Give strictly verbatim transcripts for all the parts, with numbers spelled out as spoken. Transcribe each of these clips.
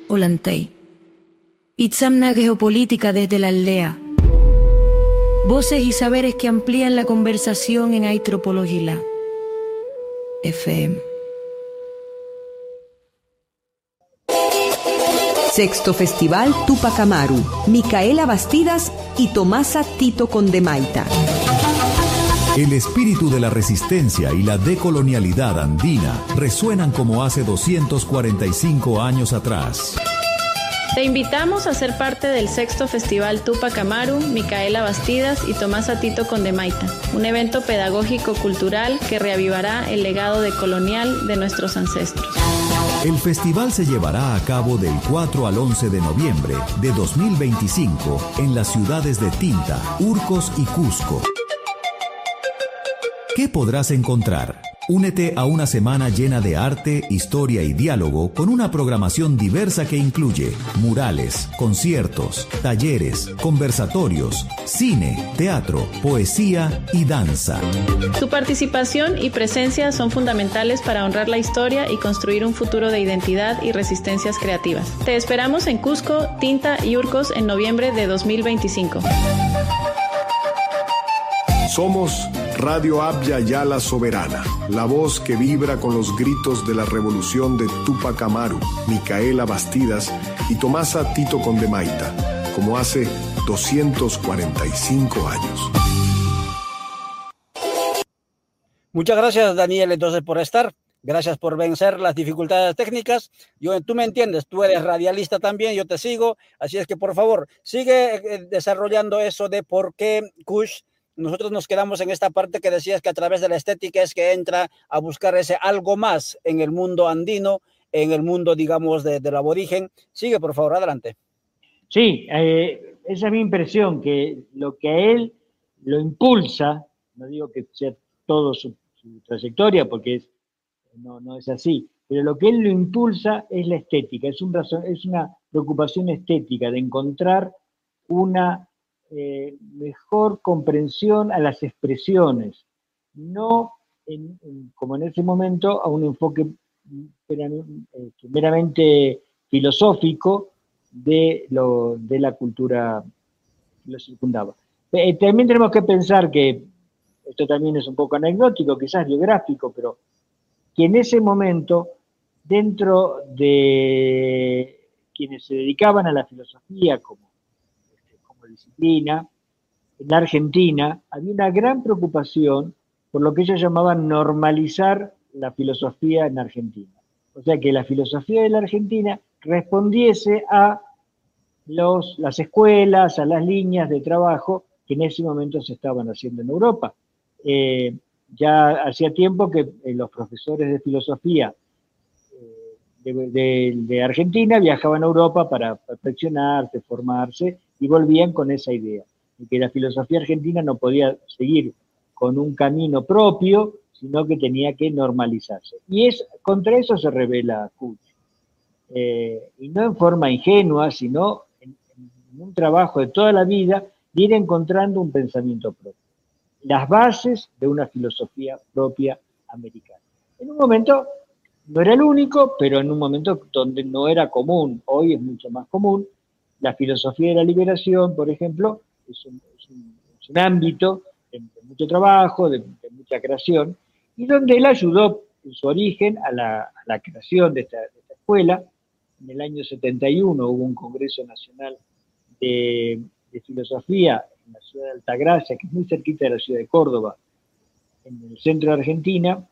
Olantay. Itzamna Geopolítica desde la aldea. Voces y saberes que amplían la conversación en Aitropologila. F M. Sexto Festival Tupac Amaru, Micaela Bastidas y Tomasa Tito Condemaita. El espíritu de la resistencia y la decolonialidad andina resuenan como hace doscientos cuarenta y cinco años atrás. Te invitamos a ser parte del Sexto Festival Tupac Amaru, Micaela Bastidas y Tomasa Tito Condemaita, un evento pedagógico-cultural que reavivará el legado decolonial de nuestros ancestros. El festival se llevará a cabo del cuatro al once de noviembre de dos mil veinticinco en las ciudades de Tinta, Urcos y Cusco. ¿Qué podrás encontrar? Únete a una semana llena de arte, historia y diálogo con una programación diversa que incluye murales, conciertos, talleres, conversatorios, cine, teatro, poesía y danza. Tu participación y presencia son fundamentales para honrar la historia y construir un futuro de identidad y resistencias creativas. Te esperamos en Cusco, Tinta y Urcos en noviembre de dos mil veinticinco. Somos Radio Abya Yala Soberana, la voz que vibra con los gritos de la revolución de Tupac Amaru, Micaela Bastidas y Tomasa Tito Condemaita, como hace doscientos cuarenta y cinco años. Muchas gracias, Daniel, entonces, por estar. Gracias por vencer las dificultades técnicas. Yo, tú me entiendes, tú eres radialista también, yo te sigo. Así es que, por favor, sigue desarrollando eso de por qué Kush. Nosotros nos quedamos en esta parte que decías que a través de la estética es que entra a buscar ese algo más en el mundo andino, en el mundo, digamos, de, del aborigen. Sigue, por favor, adelante. Sí, eh, esa es mi impresión, que lo que a él lo impulsa, no digo que sea todo su, su trayectoria, porque es, no, no es así, pero lo que él lo impulsa es la estética, es, un razón, es una preocupación estética de encontrar una Eh, mejor comprensión a las expresiones, no en, en, como en ese momento a un enfoque meramente filosófico de, lo, de la cultura que lo circundaba. Eh, también tenemos que pensar que, esto también es un poco anecdótico, quizás biográfico, pero que en ese momento, dentro de quienes se dedicaban a la filosofía como disciplina, en la Argentina había una gran preocupación por lo que ellos llamaban normalizar la filosofía en Argentina. O sea, que la filosofía de la Argentina respondiese a los, las escuelas, a las líneas de trabajo que en ese momento se estaban haciendo en Europa. Eh, ya hacía tiempo que eh, los profesores de filosofía eh, de, de, de Argentina viajaban a Europa para perfeccionarse, formarse, y volvían con esa idea, de que la filosofía argentina no podía seguir con un camino propio, sino que tenía que normalizarse. Y es, contra eso se revela Kush. Eh, y no en forma ingenua, sino en, en un trabajo de toda la vida, de ir encontrando un pensamiento propio. Las bases de una filosofía propia americana. En un momento, no era el único, pero en un momento donde no era común, hoy es mucho más común. La filosofía de la liberación, por ejemplo, es un, es un, es un ámbito de, de mucho trabajo, de, de mucha creación, y donde él ayudó en su origen a la, a la creación de esta, de esta escuela. En el año setenta y uno hubo un Congreso Nacional de, de Filosofía en la ciudad de Altagracia, que es muy cerquita de la ciudad de Córdoba, en el centro de Argentina,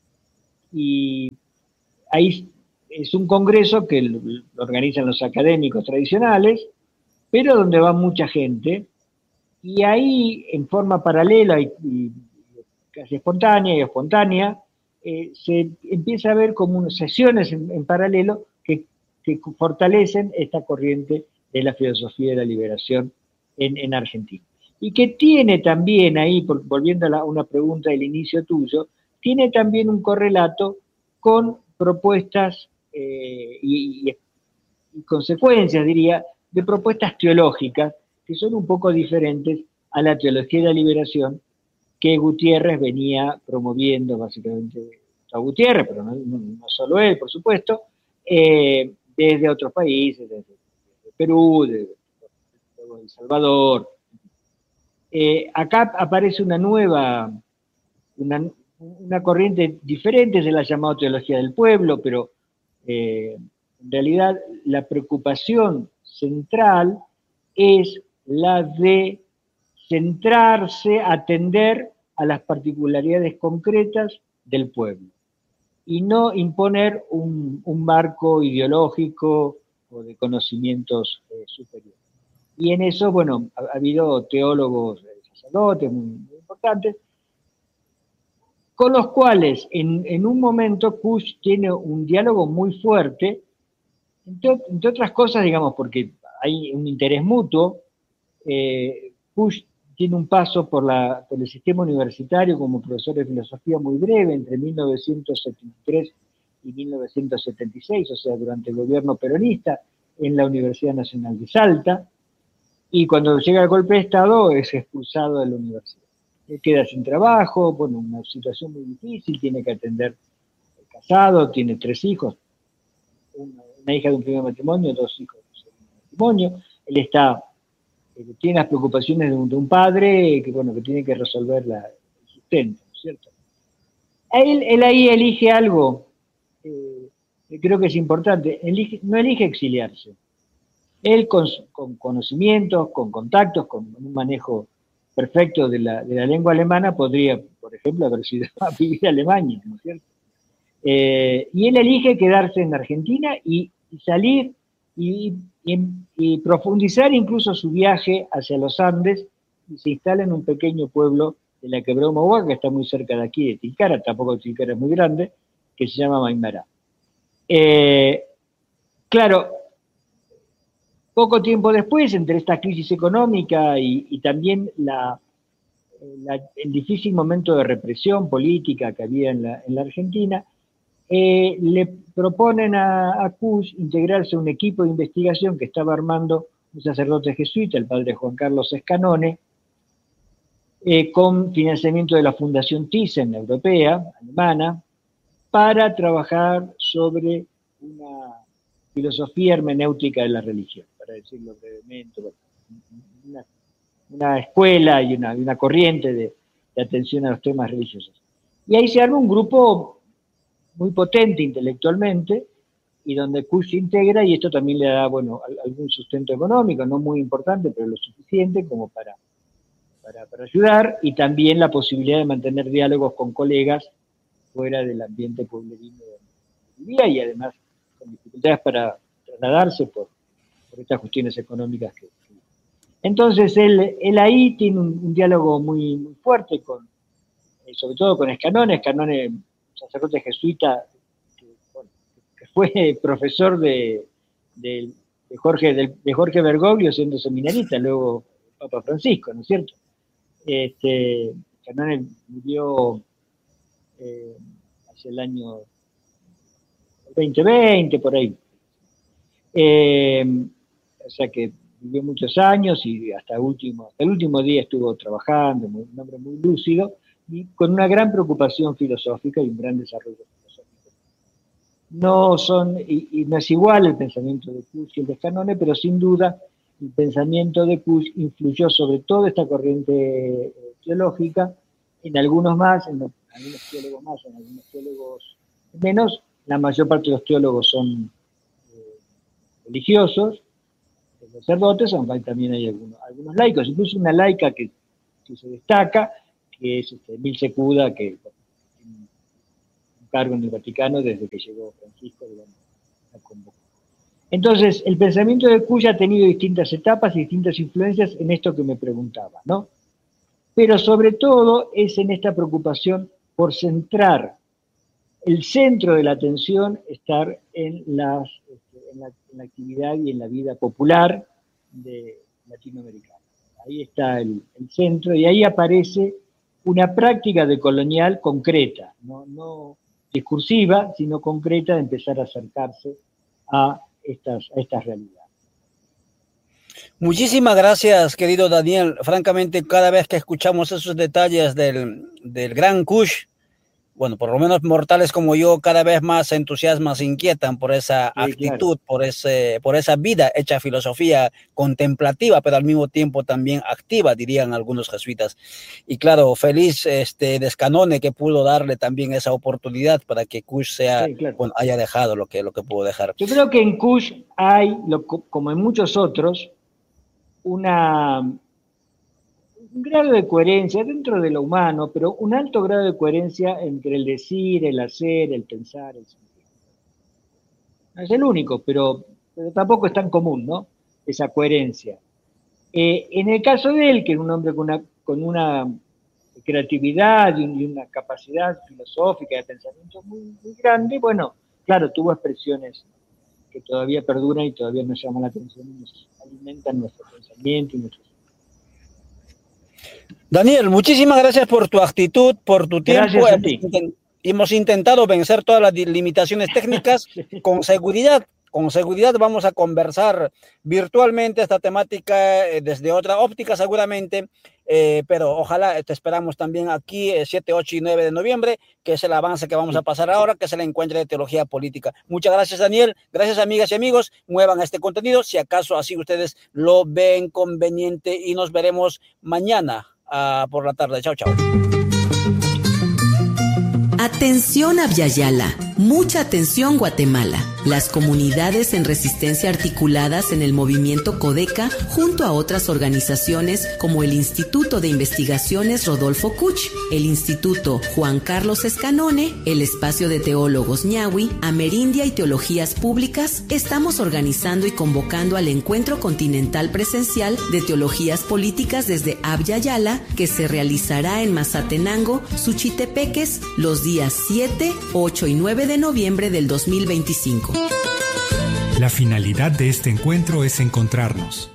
y ahí es un congreso que lo organizan los académicos tradicionales, pero donde va mucha gente, y ahí, en forma paralela y, y casi espontánea y espontánea, eh, se empieza a ver como unas sesiones en, en paralelo que, que fortalecen esta corriente de la filosofía de la liberación en, en Argentina. Y que tiene también ahí, por, volviendo a la, una pregunta del inicio tuyo, tiene también un correlato con propuestas Eh, y, y, y consecuencias, diría, de propuestas teológicas que son un poco diferentes a la teología de la liberación que Gutiérrez venía promoviendo, básicamente, a Gutiérrez, pero no, no, no solo él, por supuesto, eh, desde otros países, desde, desde Perú, de, de El Salvador. Eh, acá aparece una nueva, una, una corriente diferente, se la ha llamado teología del pueblo, pero eh, en realidad la preocupación central es la de centrarse, atender a las particularidades concretas del pueblo y no imponer un, un marco ideológico o de conocimientos eh, superiores. Y en eso, bueno, ha, ha habido teólogos, eh, sacerdotes muy, muy importantes, con los cuales en, en un momento Kush tiene un diálogo muy fuerte, entre, entre otras cosas, digamos, porque hay un interés mutuo. eh, Kush tiene un paso por, la, por el sistema universitario como profesor de filosofía muy breve, entre mil novecientos setenta y tres y mil novecientos setenta y seis, o sea, durante el gobierno peronista, en la Universidad Nacional de Salta, y cuando llega el golpe de Estado es expulsado de la universidad. Él queda sin trabajo, bueno, una situación muy difícil, tiene que atender el casado, tiene tres hijos, una, una hija de un primer matrimonio, dos hijos de un segundo matrimonio. Él está, eh, tiene las preocupaciones de un, de un padre que, bueno, que tiene que resolver la, el sustento, ¿no es cierto? Él, él ahí elige algo eh, que creo que es importante, elige, no elige exiliarse. Él con, con conocimientos, con contactos, con un manejo perfecto de la, de la lengua alemana, podría, por ejemplo, haber sido a vivir a Alemania, ¿no es cierto? Eh, y él elige quedarse en Argentina y, y salir y, y, y profundizar incluso su viaje hacia los Andes, y se instala en un pequeño pueblo de la Quebrada Humahuaca, que está muy cerca de aquí, de Tilcara, tampoco Tilcara es muy grande, que se llama Maimará. Eh, claro, poco tiempo después, entre esta crisis económica y, y también la, la, el difícil momento de represión política que había en la, en la Argentina, eh, le proponen a, a Kush integrarse a un equipo de investigación que estaba armando un sacerdote jesuita, el padre Juan Carlos Scanone, eh, con financiamiento de la Fundación Thyssen europea, alemana, para trabajar sobre una filosofía hermenéutica de la religión, para decirlo brevemente, una, una escuela y una, una corriente de, de atención a los temas religiosos. Y ahí se arma un grupo muy potente intelectualmente, y donde Kush se integra, y esto también le da, bueno, algún sustento económico, no muy importante, pero lo suficiente como para, para, para ayudar, y también la posibilidad de mantener diálogos con colegas fuera del ambiente pueblerino donde vivía, y además con dificultades para trasladarse por, por estas cuestiones económicas que, que... Entonces él, él ahí tiene un, un diálogo muy, muy fuerte, con, eh, sobre todo con Scanone, Scanone, sacerdote jesuita, que, bueno, que fue profesor de, de, de, Jorge, de, de Jorge Bergoglio siendo seminarista, luego Papa Francisco, ¿no es cierto? Este, Scanone murió eh, hacia el año veinte veinte, por ahí. Eh, o sea que vivió muchos años y hasta, último, hasta el último día estuvo trabajando, muy, un hombre muy lúcido y con una gran preocupación filosófica y un gran desarrollo filosófico. No son, y, y no es igual el pensamiento de Kush y el de Scanone, pero sin duda el pensamiento de Kush influyó sobre todo esta corriente teológica, en algunos más, en algunos teólogos más, en algunos teólogos menos. La mayor parte de los teólogos son eh, religiosos, sacerdotes, aunque también hay algunos, algunos laicos, incluso una laica que, que se destaca, que es este, Milce Cuda, que tiene un cargo en el Vaticano desde que llegó Francisco, digamos, la convocó. Entonces, el pensamiento de Kush ha tenido distintas etapas y distintas influencias en esto que me preguntaba, ¿no? Pero sobre todo es en esta preocupación por centrar el centro de la atención, estar en, las, en, la, en la actividad y en la vida popular de latinoamericana. Ahí está el, el centro, y ahí aparece una práctica de colonial concreta, no, no discursiva, sino concreta, de empezar a acercarse a estas, a estas realidades. Muchísimas gracias, querido Daniel. Francamente, cada vez que escuchamos esos detalles del, del gran Kush, bueno, por lo menos mortales como yo, cada vez más se entusiasman, se inquietan por esa sí, actitud, claro. por, ese, por esa vida hecha filosofía contemplativa, pero al mismo tiempo también activa, dirían algunos jesuitas. Y claro, feliz este, Descanone que pudo darle también esa oportunidad para que Kush sea, sí, claro. bueno, haya dejado lo que, lo que pudo dejar. Yo creo que en Kush hay, lo, como en muchos otros, una... un grado de coherencia dentro de lo humano, pero un alto grado de coherencia entre el decir, el hacer, el pensar, el sentir. No es el único, pero, pero tampoco es tan común, ¿no? Esa coherencia. Eh, en el caso de él, que es un hombre con una, con una creatividad y una capacidad filosófica de pensamiento muy, muy grande, bueno, claro, tuvo expresiones que todavía perduran y todavía nos llaman la atención y nos alimentan nuestro pensamiento y nuestro. Daniel, muchísimas gracias por tu actitud, por tu tiempo. Gracias a ti. Hemos, hemos intentado vencer todas las limitaciones técnicas. Con seguridad, con seguridad vamos a conversar virtualmente esta temática eh, desde otra óptica seguramente, eh, pero ojalá te esperamos también aquí eh, siete, ocho y nueve de noviembre, que es el avance que vamos a pasar ahora, que es el encuentro de teología política. Muchas gracias, Daniel. Gracias, amigas y amigos. Muevan este contenido, si acaso así ustedes lo ven conveniente, y nos veremos mañana. Uh, por la tarde. Chao, chao. Atención Abya-Yala, mucha atención Guatemala. Las comunidades en resistencia articuladas en el movimiento Codeca junto a otras organizaciones como el Instituto de Investigaciones Rodolfo Kuch, el Instituto Juan Carlos Escanone, el Espacio de Teólogos Ñahui, Amerindia y Teologías Públicas, estamos organizando y convocando al Encuentro Continental Presencial de Teologías Políticas desde Abya-Yala, que se realizará en Mazatenango, Suchitepeques, los días siete, ocho y nueve de noviembre del dos mil veinticinco. La finalidad de este encuentro es encontrarnos,